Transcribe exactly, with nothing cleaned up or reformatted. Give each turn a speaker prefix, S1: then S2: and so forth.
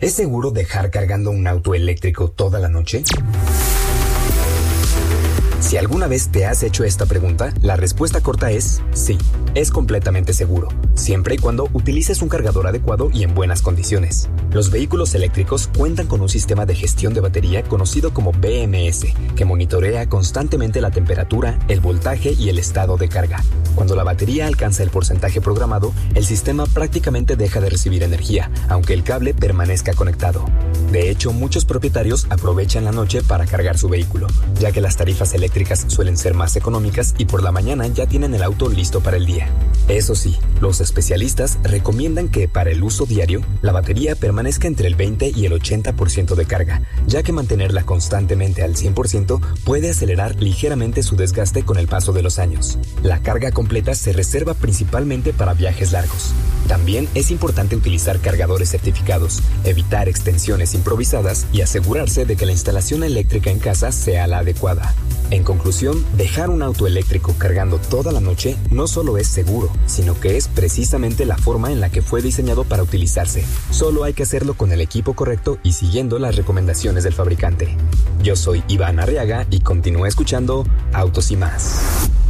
S1: ¿Es seguro dejar cargando un auto eléctrico toda la noche? Si alguna vez te has hecho esta pregunta, la respuesta corta es sí, es completamente seguro, siempre y cuando utilices un cargador adecuado y en buenas condiciones. Los vehículos eléctricos cuentan con un sistema de gestión de batería conocido como B M S, que monitorea constantemente la temperatura, el voltaje y el estado de carga. Cuando la batería alcanza el porcentaje programado, el sistema prácticamente deja de recibir energía, aunque el cable permanezca conectado. De hecho, muchos propietarios aprovechan la noche para cargar su vehículo, ya que las tarifas eléctricas suelen ser más económicas y por la mañana ya tienen el auto listo para el día. Eso sí, los especialistas recomiendan que para el uso diario, la batería permanezca entre el veinte y el ochenta por ciento de carga, ya que mantenerla constantemente al cien por ciento puede acelerar ligeramente su desgaste con el paso de los años. La carga completa se reserva principalmente para viajes largos. También es importante utilizar cargadores certificados, evitar extensiones improvisadas y asegurarse de que la instalación eléctrica en casa sea la adecuada. En conclusión, dejar un auto eléctrico cargando toda la noche no solo es seguro, sino que es precisamente la forma en la que fue diseñado para utilizarse. Solo hay que hacerlo con el equipo correcto y siguiendo las recomendaciones del fabricante. Yo soy Iván Arriaga y continúa escuchando Autos y Más.